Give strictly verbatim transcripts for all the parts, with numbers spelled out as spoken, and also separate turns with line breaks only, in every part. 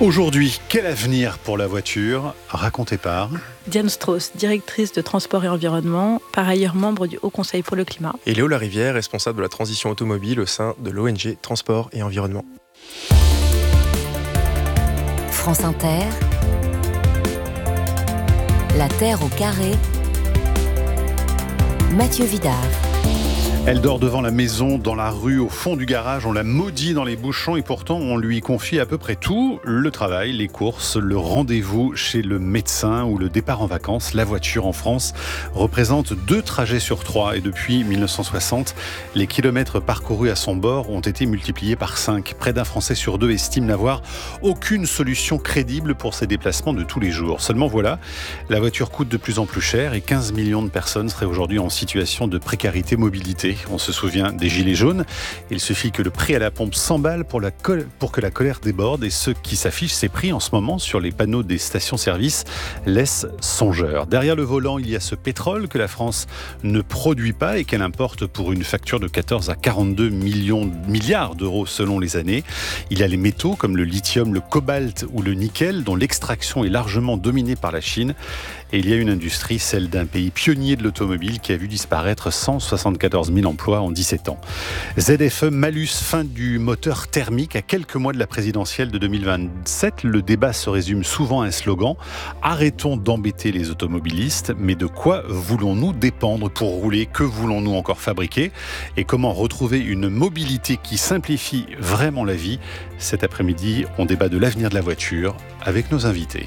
Aujourd'hui, quel avenir pour la voiture ? Raconté par
Diane Strauss, directrice de Transport et Environnement, par ailleurs membre du Haut Conseil pour le climat.
Et Léo Larivière, responsable de la transition automobile au sein de l'O N G Transport et Environnement.
France Inter, La Terre au carré, Mathieu Vidard.
Elle dort devant la maison, dans la rue, au fond du garage. On la maudit dans les bouchons et pourtant on lui confie à peu près tout. Le travail, les courses, le rendez-vous chez le médecin ou le départ en vacances. La voiture en France représente deux trajets sur trois. Et depuis mille neuf cent soixante, les kilomètres parcourus à son bord ont été multipliés par cinq. Près d'un Français sur deux estime n'avoir aucune solution crédible pour ses déplacements de tous les jours. Seulement voilà, la voiture coûte de plus en plus cher et quinze millions de personnes seraient aujourd'hui en situation de précarité mobilité. On se souvient des gilets jaunes. Il suffit que le prix à la pompe s'emballe pour, la col- pour que la colère déborde et ce qui s'affiche, ces prix en ce moment sur les panneaux des stations-service laissent songeur. Derrière le volant, il y a ce pétrole que la France ne produit pas et qu'elle importe pour une facture de quatorze à quarante-deux millions, milliards d'euros selon les années. Il y a les métaux comme le lithium, le cobalt ou le nickel dont l'extraction est largement dominée par la Chine. Et il y a une industrie, celle d'un pays pionnier de l'automobile qui a vu disparaître cent soixante-quatorze mille emplois en dix-sept ans. Z F E, malus, fin du moteur thermique. À quelques mois de la présidentielle de deux mille vingt-sept, le débat se résume souvent à un slogan. Arrêtons d'embêter les automobilistes, mais de quoi voulons-nous dépendre pour rouler ? Que voulons-nous encore fabriquer ? Et comment retrouver une mobilité qui simplifie vraiment la vie ? Cet après-midi, on débat de l'avenir de la voiture avec nos invités.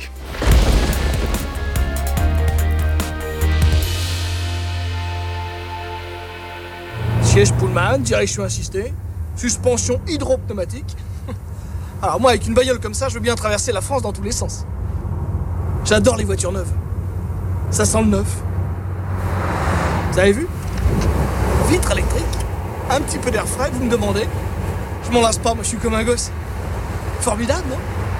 Siège Pullman, direction assistée, suspension hydropneumatique. Alors moi, avec une bagnole comme ça, je veux bien traverser la France dans tous les sens. J'adore les voitures neuves. Ça sent le neuf. Vous avez vu ? Vitre électrique, un petit peu d'air frais, vous me demandez. Je m'en lasse pas, moi je suis comme un gosse. Formidable, non ?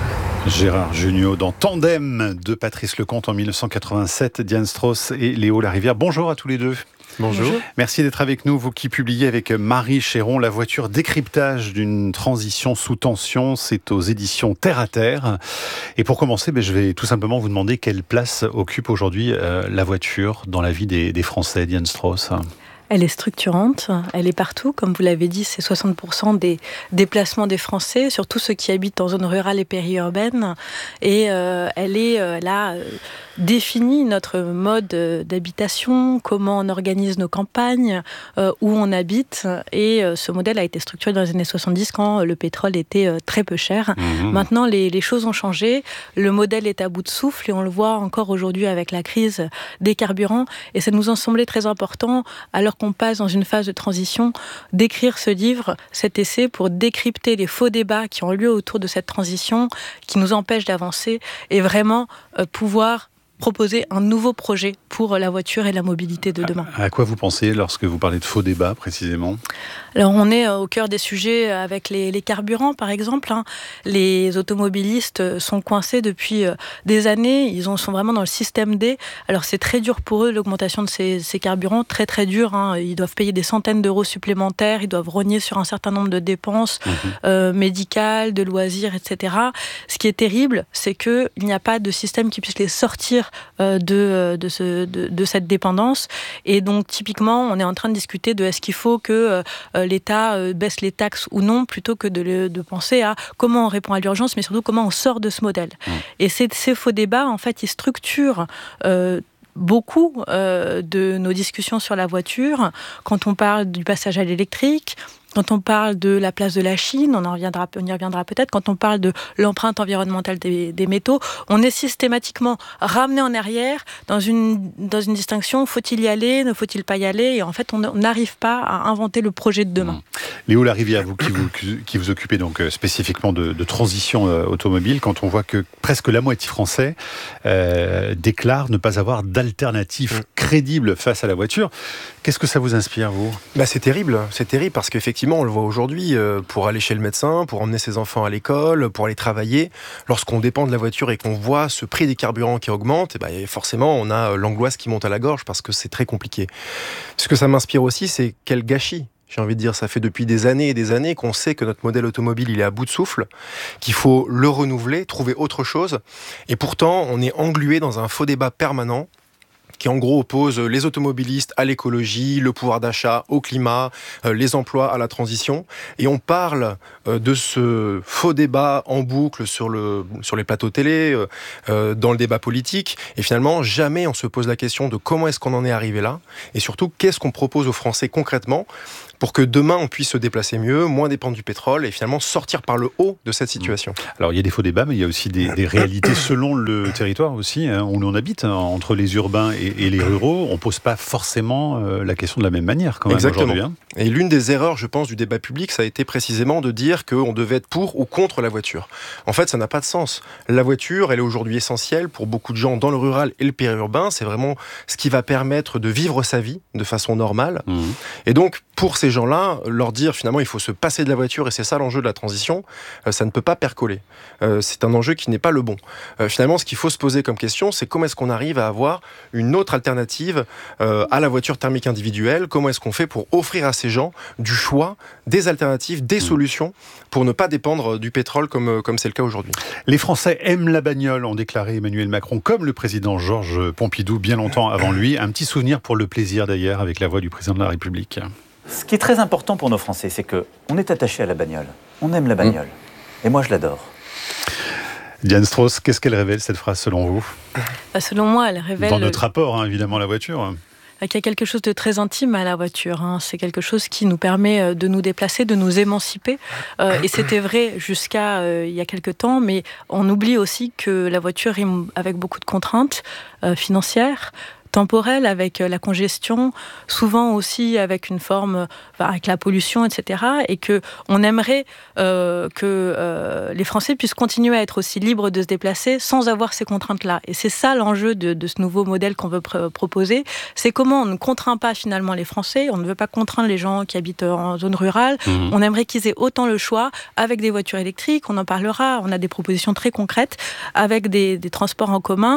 Gérard Jugnot dans Tandem de Patrice Lecomte en mille neuf cent quatre-vingt-sept, Diane Strauss et Léo Larivière. Bonjour à tous les deux.
Bonjour.
Bonjour.
Merci d'être avec nous, vous qui publiez avec Marie Chéron La voiture décryptage d'une transition sous tension, c'est aux éditions Terre à Terre. Et pour commencer, ben, je vais tout simplement vous demander quelle place occupe aujourd'hui euh, la voiture dans la vie des, des Français, Diane Strauss.
Elle est structurante, elle est partout. Comme vous l'avez dit, c'est soixante pour cent des déplacements des Français, surtout ceux qui habitent en zone rurale et périurbaine. Et euh, elle est euh, là... Euh, définit notre mode d'habitation, comment on organise nos campagnes, euh, où on habite. Et euh, ce modèle a été structuré dans les années soixante-dix quand le pétrole était euh, très peu cher. Mmh. Maintenant, les, les choses ont changé. Le modèle est à bout de souffle et on le voit encore aujourd'hui avec la crise des carburants. Et ça nous en semblait très important, alors qu'on passe dans une phase de transition, d'écrire ce livre, cet essai, pour décrypter les faux débats qui ont lieu autour de cette transition, qui nous empêchent d'avancer et vraiment euh, pouvoir proposer un nouveau projet pour la voiture et la mobilité de demain.
À, à quoi vous pensez lorsque vous parlez de faux débats précisément ?
Alors on est au cœur des sujets avec les, les carburants par exemple. Hein. Les automobilistes sont coincés depuis des années, ils sont vraiment dans le système D. Alors c'est très dur pour eux l'augmentation de ces, ces carburants, très très dur. Hein. Ils doivent payer des centaines d'euros supplémentaires, ils doivent rogner sur un certain nombre de dépenses mmh. euh, médicales, de loisirs, et cetera. Ce qui est terrible, c'est qu'il n'y a pas de système qui puisse les sortir euh, de, de, ce, de, de cette dépendance. Et donc typiquement, on est en train de discuter de est-ce qu'il faut que euh, l'État euh, baisse les taxes ou non, plutôt que de, le, de penser à comment on répond à l'urgence, mais surtout comment on sort de ce modèle. Mmh. Et ces, ces faux débats, en fait, ils structurent euh, beaucoup euh, de nos discussions sur la voiture. Quand on parle du passage à l'électrique, quand on parle de la place de la Chine, on, en reviendra, on y reviendra peut-être, quand on parle de l'empreinte environnementale des, des métaux, on est systématiquement ramené en arrière dans une, dans une distinction, faut-il y aller, ne faut-il pas y aller, et en fait on n'arrive pas à inventer le projet de demain.
Mmh. Léo Larivière, vous qui vous, qui vous occupez donc spécifiquement de, de transition euh, automobile, quand on voit que presque la moitié français euh, déclare ne pas avoir d'alternative mmh. crédible face à la voiture, qu'est-ce que ça vous inspire, vous ?
Bah, c'est terrible, c'est terrible parce qu'effectivement on le voit aujourd'hui, euh, pour aller chez le médecin, pour emmener ses enfants à l'école, pour aller travailler, lorsqu'on dépend de la voiture et qu'on voit ce prix des carburants qui augmente, et bah, forcément on a l'angoisse qui monte à la gorge parce que c'est très compliqué. Ce que ça m'inspire aussi, c'est quel gâchis J'ai envie de dire, ça fait depuis des années et des années qu'on sait que notre modèle automobile, il est à bout de souffle, qu'il faut le renouveler, trouver autre chose. Et pourtant, on est englué dans un faux débat permanent qui en gros oppose les automobilistes à l'écologie, le pouvoir d'achat au climat, euh, les emplois à la transition. Et on parle euh, de ce faux débat en boucle sur, le, sur les plateaux télé, euh, dans le débat politique. Et finalement, jamais on se pose la question de comment est-ce qu'on en est arrivé là. Et surtout, qu'est-ce qu'on propose aux Français concrètement pour que demain on puisse se déplacer mieux, moins dépendre du pétrole et finalement sortir par le haut de cette situation.
Alors il y a des faux débats, mais il y a aussi des, des réalités selon le territoire aussi, hein, où l'on habite, hein, entre les urbains et, et les ruraux. On ne pose pas forcément euh, la question de la même manière quand même.
Exactement.
Aujourd'hui. Hein.
Et l'une des erreurs, je pense, du débat public, ça a été précisément de dire qu'on devait être pour ou contre la voiture. En fait, ça n'a pas de sens. La voiture, elle est aujourd'hui essentielle pour beaucoup de gens dans le rural et le périurbain. C'est vraiment ce qui va permettre de vivre sa vie de façon normale. Mmh. Et donc, pour ces gens-là, leur dire finalement il faut se passer de la voiture et c'est ça l'enjeu de la transition, euh, ça ne peut pas percoler. Euh, c'est un enjeu qui n'est pas le bon. Euh, finalement, ce qu'il faut se poser comme question, c'est comment est-ce qu'on arrive à avoir une autre alternative euh, à la voiture thermique individuelle. Comment est-ce qu'on fait pour offrir à ces gens du choix, des alternatives, des solutions pour ne pas dépendre du pétrole comme, comme c'est le cas aujourd'hui.
Les Français aiment la bagnole, ont déclaré Emmanuel Macron, comme le président Georges Pompidou bien longtemps avant lui. Un petit souvenir pour le plaisir d'ailleurs avec la voix du président de la République.
Ce qui est très important pour nos Français, c'est qu'on est attaché à la bagnole. On aime la bagnole. Mmh. Et moi, je l'adore.
Diane Strauss, qu'est-ce qu'elle révèle, cette phrase, selon vous ?
Bah, selon moi, elle révèle...
Dans notre rapport, hein, évidemment, à la voiture.
Qu'il y a quelque chose de très intime à la voiture. Hein. C'est quelque chose qui nous permet de nous déplacer, de nous émanciper. Euh, et c'était vrai jusqu'à euh, il y a quelque temps, mais on oublie aussi que la voiture rime avec beaucoup de contraintes euh, financières, temporelle, avec la congestion, souvent aussi avec une forme, enfin, avec la pollution, et cetera. Et qu'on aimerait euh, que euh, les Français puissent continuer à être aussi libres de se déplacer sans avoir ces contraintes-là. Et c'est ça l'enjeu de, de ce nouveau modèle qu'on veut pr- proposer. C'est comment on ne contraint pas finalement les Français, on ne veut pas contraindre les gens qui habitent en zone rurale. Mmh. On aimerait qu'ils aient autant le choix avec des voitures électriques, on en parlera, on a des propositions très concrètes, avec des, des transports en commun.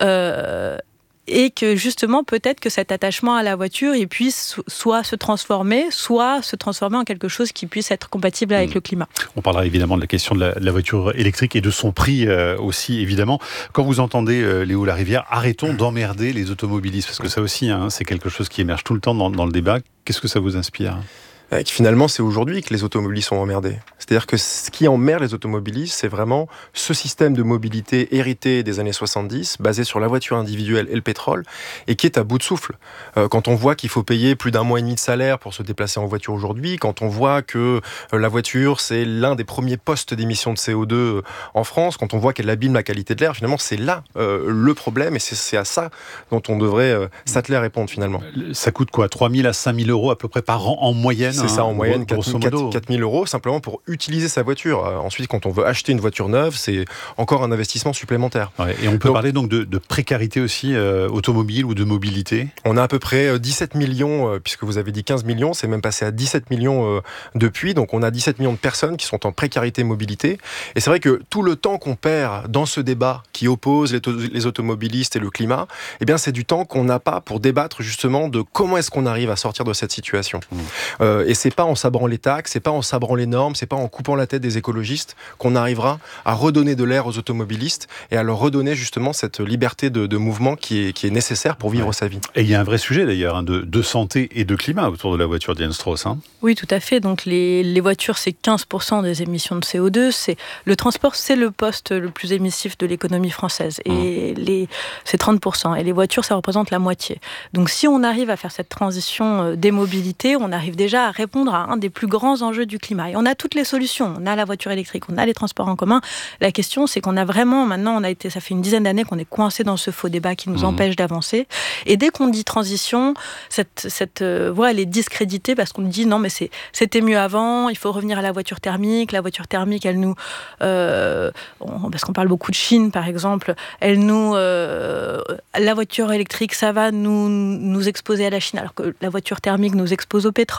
Euh, Et que justement, peut-être que cet attachement à la voiture, il puisse soit se transformer, soit se transformer en quelque chose qui puisse être compatible avec mmh. le climat.
On parlera évidemment de la question de la, de la voiture électrique et de son prix euh, aussi, évidemment. Quand vous entendez euh, Léo Larivière, arrêtons d'emmerder les automobilistes, parce que ça aussi, hein, c'est quelque chose qui émerge tout le temps dans, dans le débat. Qu'est-ce que ça vous inspire ?
Et finalement, c'est aujourd'hui que les automobilistes sont emmerdés. C'est-à-dire que ce qui emmerde les automobilistes, c'est vraiment ce système de mobilité hérité des années soixante-dix, basé sur la voiture individuelle et le pétrole, et qui est à bout de souffle. Euh, quand on voit qu'il faut payer plus d'un mois et demi de salaire pour se déplacer en voiture aujourd'hui, quand on voit que euh, la voiture, c'est l'un des premiers postes d'émissions de C O deux en France, quand on voit qu'elle abîme la qualité de l'air, finalement, c'est là euh, le problème, et c'est, c'est à ça dont on devrait euh, s'atteler à répondre, finalement.
Ça coûte quoi ? trois mille à cinq mille euros à peu près par an en moyenne ?
C'est ça, en moyenne, quatre mille euros, simplement pour utiliser sa voiture. Euh, ensuite, quand on veut acheter une voiture neuve, c'est encore un investissement supplémentaire.
Ouais, et on peut donc parler donc de, de précarité aussi euh, automobile ou de mobilité ?
On a à peu près dix-sept millions, euh, puisque vous avez dit quinze millions, c'est même passé à dix-sept millions euh, depuis. Donc on a dix-sept millions de personnes qui sont en précarité mobilité. Et c'est vrai que tout le temps qu'on perd dans ce débat qui oppose les, to- les automobilistes et le climat, eh bien c'est du temps qu'on n'a pas pour débattre justement de comment est-ce qu'on arrive à sortir de cette situation. Mmh. Euh, et c'est pas en sabrant les taxes, c'est pas en sabrant les normes, c'est pas en coupant la tête des écologistes qu'on arrivera à redonner de l'air aux automobilistes et à leur redonner justement cette liberté de, de mouvement qui est, qui est nécessaire pour vivre ouais. sa vie.
Et il y a un vrai sujet d'ailleurs hein, de, de santé et de climat autour de la voiture, Diane Strauss. Hein.
Oui, tout à fait. Donc les, les voitures, c'est quinze pour cent des émissions de C O deux. C'est, le transport, c'est le poste le plus émissif de l'économie française. Et mmh. les, c'est trente pour cent. Et les voitures, ça représente la moitié. Donc si on arrive à faire cette transition des mobilités, on arrive déjà à répondre à un des plus grands enjeux du climat. Et on a toutes les solutions. On a la voiture électrique, on a les transports en commun. La question, c'est qu'on a vraiment, maintenant, on a été, ça fait une dizaine d'années qu'on est coincé dans ce faux débat qui nous mmh. empêche d'avancer. Et dès qu'on dit transition, cette, cette euh, voie, elle est discréditée parce qu'on dit non, mais c'est, c'était mieux avant, il faut revenir à la voiture thermique. La voiture thermique, elle nous... Euh, on, parce qu'on parle beaucoup de Chine, par exemple, elle nous... Euh, la voiture électrique, ça va nous, nous exposer à la Chine, alors que la voiture thermique nous expose au pétrole.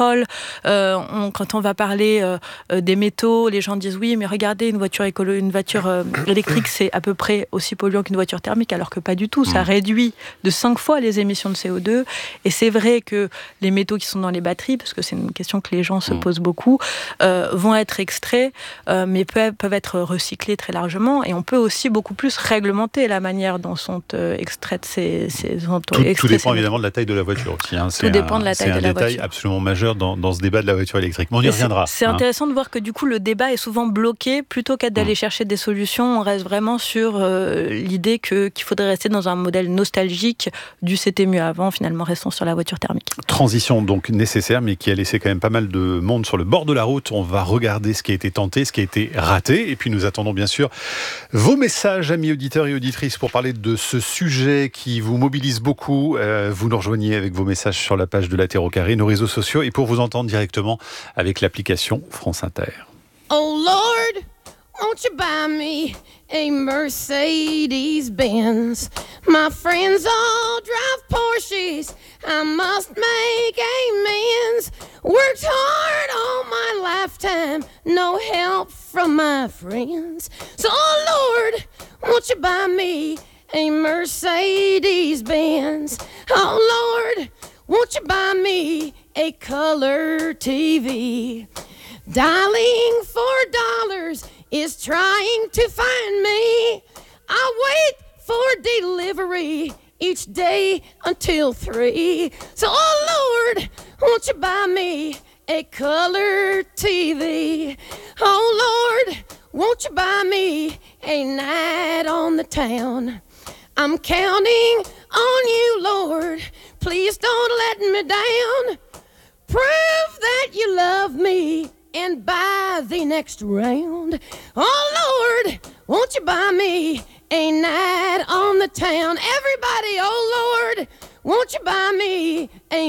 Euh, on, quand on va parler euh, des métaux, les gens disent oui, mais regardez, une voiture, écolo- une voiture euh, électrique, c'est à peu près aussi polluant qu'une voiture thermique, alors que pas du tout. Ça réduit de cinq fois les émissions de C O deux. Et c'est vrai que les métaux qui sont dans les batteries, parce que c'est une question que les gens se posent beaucoup, euh, vont être extraits, euh, mais peuvent, peuvent être recyclés très largement. Et on peut aussi beaucoup plus réglementer la manière dont sont euh, extraites ces, ces
Tout, tout dépend évidemment de la taille de la voiture aussi. Hein.
Tout dépend un, de la taille de la voiture.
C'est un détail absolument majeur dans, dans ce débat de la voiture électrique. Mais on y reviendra.
C'est, c'est hein. intéressant de voir que du coup le débat est souvent bloqué. Plutôt qu'à d'aller mmh. chercher des solutions, on reste vraiment sur euh, l'idée que, qu'il faudrait rester dans un modèle nostalgique du c'était mieux avant. Finalement, restons sur la voiture thermique.
Transition donc nécessaire, mais qui a laissé quand même pas mal de monde sur le bord de la route. On va regarder ce qui a été tenté, ce qui a été raté. Et puis nous attendons bien sûr vos messages, amis auditeurs et auditrices, pour parler de ce sujet qui vous mobilise beaucoup. Euh, vous nous rejoignez avec vos messages sur la page de La Terre au Carré, nos réseaux sociaux, et pour vous entendre directement avec l'application France Inter.
Oh Lord, won't you buy me a Mercedes-Benz? My friends all drive Porsches, I must make amends. Worked hard all my lifetime, no help from my friends. So oh Lord, won't you buy me a Mercedes-Benz? Oh Lord, won't you buy me a color T V? Dialing for dollars is trying to find me. I wait for delivery each day until three. So, oh Lord, won't you buy me a color T V? Oh Lord, won't you buy me a night on the town? I'm counting on you, Lord. Please don't let me down. Prove that you love me and buy the next round. Oh Lord, won't you buy me a night on the town? Everybody, oh Lord, won't you buy me a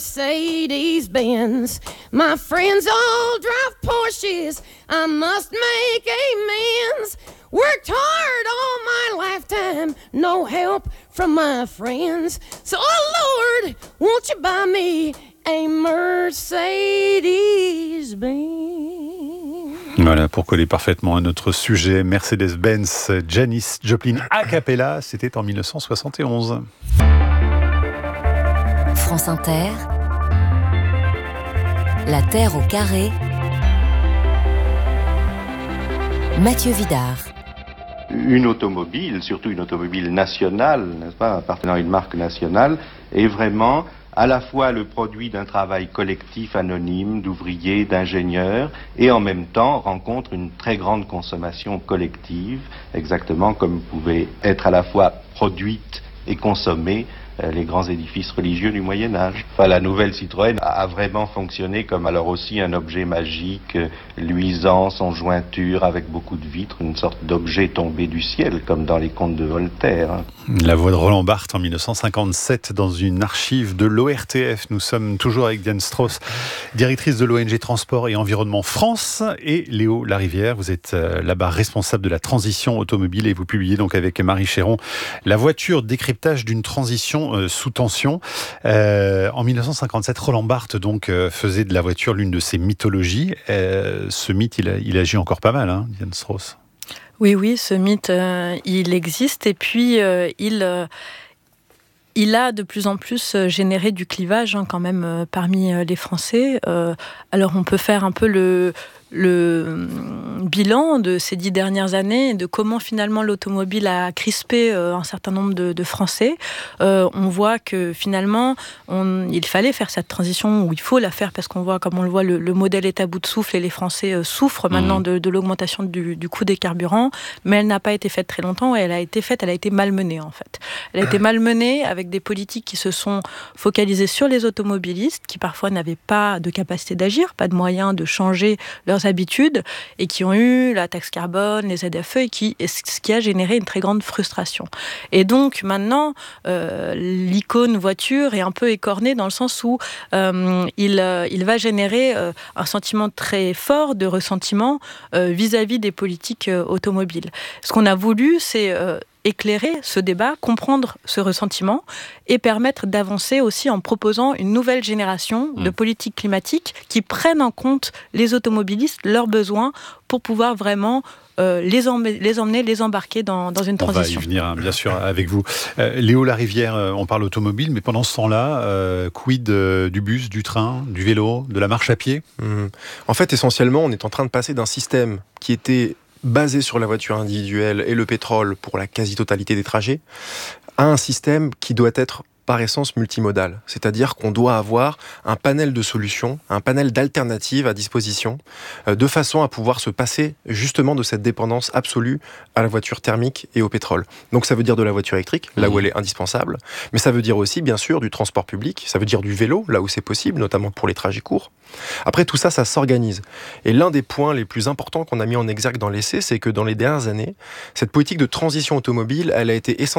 Mercedes-Benz? My friends all drive Porsches, I must make amends. Worked hard all my lifetime, no help from my friends. So, oh Lord, won't you buy me a Mercedes-Benz?
Voilà, pour coller parfaitement à notre sujet, Mercedes-Benz, Janis Joplin a cappella, c'était en dix-neuf cent soixante et onze.
France Inter, La Terre au Carré, Mathieu Vidard.
Une automobile, surtout une automobile nationale, n'est-ce pas, appartenant à une marque nationale, est vraiment à la fois le produit d'un travail collectif anonyme d'ouvriers, d'ingénieurs, et en même temps rencontre une très grande consommation collective, exactement comme pouvaient être à la fois produites et consommées euh, les grands édifices religieux du Moyen-Âge. Enfin, la nouvelle Citroën a, a vraiment fonctionné comme alors aussi un objet magique, euh, luisant, sans jointure, avec beaucoup de vitres, une sorte d'objet tombé du ciel, comme dans les contes de Voltaire. Hein.
La voix de Roland Barthes en dix-neuf cent cinquante-sept dans une archive de l'O R T F. Nous sommes toujours avec Diane Strauss, directrice de l'O N G Transport et Environnement France, et Léo Larivière. Vous êtes euh, là-bas responsable de la transition automobile et vous publiez donc avec Marie Chéron La voiture, décryptage d'une transition euh, sous tension. Euh, en dix-neuf cent cinquante-sept, Roland Barthes donc euh, faisait de la voiture l'une de ses mythologies. Euh, ce mythe, il, a, il agit encore pas mal, hein, Diane Strauss.
Oui, oui, ce mythe, euh, il existe et puis euh, il, euh, il a de plus en plus généré du clivage hein, quand même euh, parmi euh, les Français. Euh, alors on peut faire un peu le, le bilan de ces dix dernières années, de comment finalement l'automobile a crispé euh, un certain nombre de, de Français. Euh, on voit que finalement, on, il fallait faire cette transition, ou il faut la faire, parce qu'on voit, comme on le voit, le, le modèle est à bout de souffle et les Français euh, souffrent maintenant de, de l'augmentation du, du coût des carburants, mais elle n'a pas été faite très longtemps, et elle a été faite, elle a été malmenée en fait. Elle a été malmenée avec des politiques qui se sont focalisées sur les automobilistes, qui parfois n'avaient pas de capacité d'agir, pas de moyens de changer leurs habitudes, et qui ont eu la taxe carbone, les Z F E, et qui, et ce qui a généré une très grande frustration. Et donc maintenant, euh, l'icône voiture est un peu écornée dans le sens où euh, il, euh, il va générer euh, un sentiment très fort de ressentiment euh, vis-à-vis des politiques euh, automobiles. Ce qu'on a voulu, c'est euh, éclairer ce débat, comprendre ce ressentiment et permettre d'avancer aussi en proposant une nouvelle génération de politiques climatiques qui prennent en compte les automobilistes, leurs besoins, pour pouvoir vraiment euh, les, emmener, les emmener, les embarquer dans, dans une transition.
On va y venir, hein, bien sûr, avec vous. Euh, Léo Larivière, euh, on parle automobile, mais pendant ce temps-là, euh, quid euh, du bus, du train, du vélo, de la marche à pied ?
Mmh. En fait, essentiellement, on est en train de passer d'un système qui était basé sur la voiture individuelle et le pétrole pour la quasi-totalité des trajets, à un système qui doit être par essence multimodal. C'est-à-dire qu'on doit avoir un panel de solutions, un panel d'alternatives à disposition, euh, de façon à pouvoir se passer justement de cette dépendance absolue à la voiture thermique et au pétrole. Donc ça veut dire de la voiture électrique, là où elle est indispensable, mais ça veut dire aussi, bien sûr, du transport public, ça veut dire du vélo, là où c'est possible, notamment pour les trajets courts. Après, tout ça, ça s'organise. Et l'un des points les plus importants qu'on a mis en exergue dans l'essai, c'est que dans les dernières années, cette politique de transition automobile, elle a été essentielle